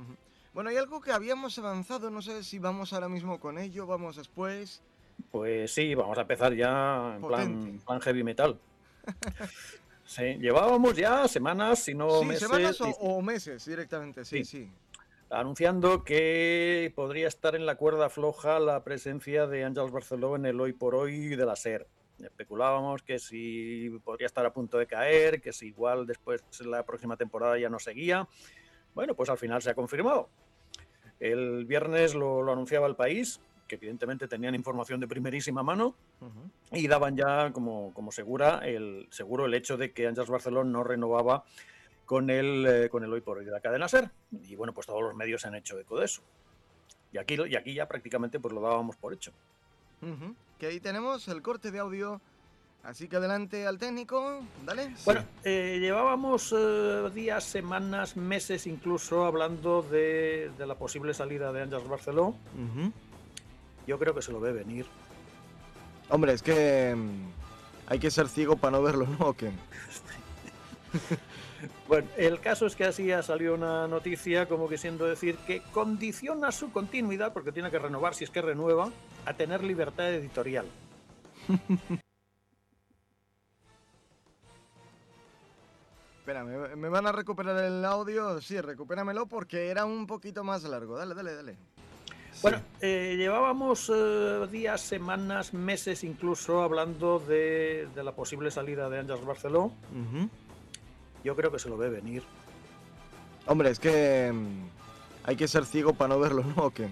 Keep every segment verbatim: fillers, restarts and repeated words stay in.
Ujú. Bueno, hay algo que habíamos avanzado, no sé si vamos ahora mismo con ello, vamos después. Pues sí, vamos a empezar ya en Potente. plan, plan heavy metal. Sí, llevábamos ya semanas, si no Sí, meses, semanas o, dici- o meses directamente, sí, sí, sí. anunciando que podría estar en la cuerda floja la presencia de Àngels Barceló en el hoy por hoy de la SER. Especulábamos que si podría estar a punto de caer, que si igual después la próxima temporada ya no seguía. Bueno, pues al final se ha confirmado. El viernes lo, lo anunciaba El País, que evidentemente tenían información de primerísima mano Ujú. y daban ya como, como segura el, seguro el hecho de que Àngels Barceló no renovaba con el, eh, con el hoy por hoy de la cadena SER. Y bueno, pues todos los medios se han hecho eco de eso. Y aquí, y aquí ya prácticamente pues lo dábamos por hecho. Ujú. Que ahí tenemos el corte de audio. Así que adelante al técnico, dale. Bueno, Sí. eh, llevábamos eh, días, semanas, meses incluso hablando de, de la posible salida de Àngels Barceló. Ujú. Yo creo que se lo ve venir. Hombre, es que mm, hay que ser ciego para no verlo, ¿no? ¿O qué? Bueno, el caso es que así ha salido una noticia como quisiendo decir que condiciona su continuidad, porque tiene que renovar si es que renueva, a tener libertad editorial. Espera, ¿me, me van a recuperar el audio? Sí, recupéramelo porque era un poquito más largo. Dale, dale, dale. Sí. Bueno, eh, llevábamos eh, días, semanas, meses incluso hablando de, de la posible salida de Àngels Barceló. Ujú. Yo creo que se lo ve venir. Hombre, es que mm, hay que ser ciego para no verlo, ¿no? ¿O qué?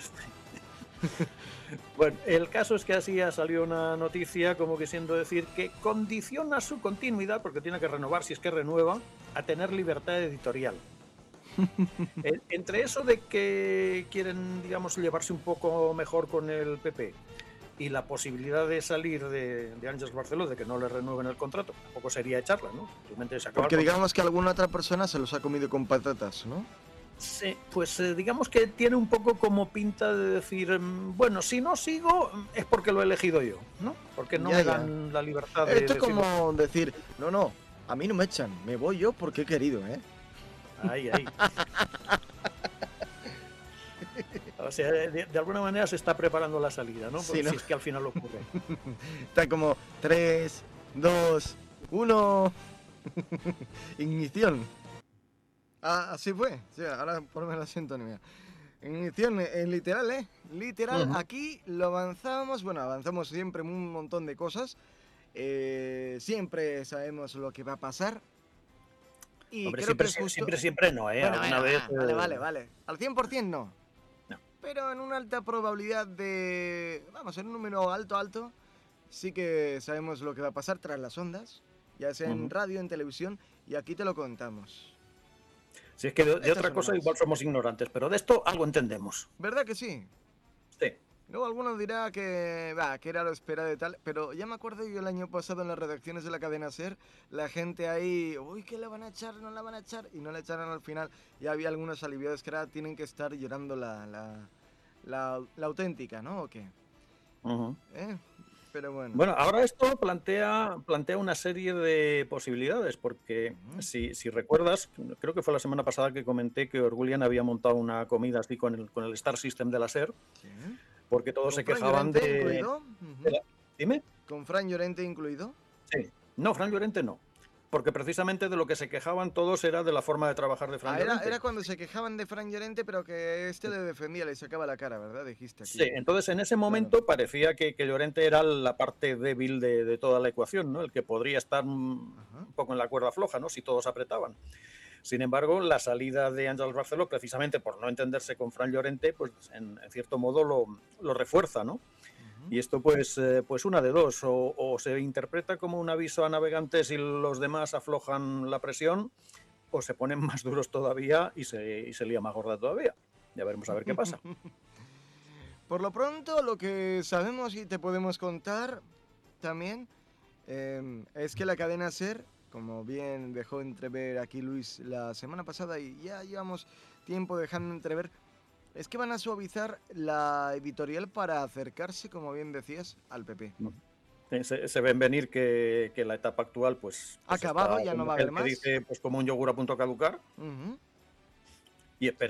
Bueno, el caso es que así ha salido una noticia como quisiendo decir que condiciona su continuidad, porque tiene que renovar si es que renueva, a tener libertad editorial. Eh, Entre eso de que quieren, digamos, llevarse un poco mejor con el P P y la posibilidad de salir de, de Àngels Barceló, de que no le renueven el contrato, tampoco sería echarla, ¿no? Simplemente se acaba el Porque contrato. digamos que alguna otra persona se los ha comido con patatas, ¿no? Sí, pues eh, digamos que tiene un poco como pinta de decir, mm, bueno, si no sigo mm, es porque lo he elegido yo, ¿no? Porque no Ya, me ya. dan la libertad de Esto es decirlo. como decir, no, no, a mí no me echan, me voy yo porque he querido, ¿eh? Ahí, ahí. O sea, de, de alguna manera se está preparando la salida, ¿no? Sí, Por ¿no? si es que al final ocurre. Está como tres, dos, uno. Ignición. Ah, así fue. Sí, ahora ponme la sintonía. Ignición, eh, literal, ¿eh? Literal, Ujú. aquí lo avanzamos. Bueno, avanzamos siempre un montón de cosas. Eh, siempre sabemos lo que va a pasar. Y Hombre, creo que siempre, es justo. siempre, siempre no, ¿eh? Bueno, Alguna bueno, vez... bueno, vale, vale, eh, vale. Al cien por ciento no. no. Pero en una alta probabilidad de. Vamos, en un número alto, alto. Sí que sabemos lo que va a pasar tras las ondas. Ya sea en Ujú. radio, en televisión. Y aquí te lo contamos. Si es que de, de Estas otra son cosa igual más. somos ignorantes, pero de esto algo entendemos. ¿Verdad que sí? Sí. Luego alguno dirá que, va, que era lo esperado de tal, pero ya me acuerdo yo el año pasado en las redacciones de la cadena SER, la gente ahí, uy, que le van a echar, no la van a echar, y no la echaron al final, y había algunos aliviados que ahora tienen que estar llorando la, la, la, la auténtica, ¿no? ¿O qué? Ujú. ¿Eh? Pero bueno. Bueno, ahora esto plantea, plantea una serie de posibilidades, porque Ujú. si, si recuerdas, creo que fue la semana pasada que comenté que Orgullian había montado una comida así con el, con el Star System de la SER, Sí. porque todos ¿Con se Fran quejaban Llorente de... incluido? de Ujú. la- Dime. ¿Con Fran Llorente incluido? Sí. No, Fran Llorente no. Porque precisamente de lo que se quejaban todos era de la forma de trabajar de Fran Ah, era, Llorente. era cuando se quejaban de Fran Llorente, pero que este le defendía, le sacaba la cara, ¿verdad? Dijiste Sí, aquí. entonces en ese Claro. momento parecía que, que Llorente era la parte débil de, de toda la ecuación, ¿no? El que podría estar un, Ajá. un poco en la cuerda floja, ¿no? Si todos apretaban. Sin embargo, la salida de Àngels Barceló, precisamente por no entenderse con Fran Llorente, pues en, en cierto modo lo, lo refuerza, ¿no? Ujú. Y esto, pues, eh, pues una de dos, o, o se interpreta como un aviso a navegantes y los demás aflojan la presión, o se ponen más duros todavía y se, y se lía más gorda todavía. Ya veremos a ver qué pasa. Por lo pronto, lo que sabemos y te podemos contar también eh, es que la cadena SER, como bien dejó entrever aquí Luis la semana pasada y ya llevamos tiempo dejando entrever, es que van a suavizar la editorial para acercarse, como bien decías, al P P. Se, se ven venir que, que la etapa actual pues, Ha pues está, acabado, ya no como va a haber aquel que más. dice, pues como un yogur a punto de caducar, Ujú. y espera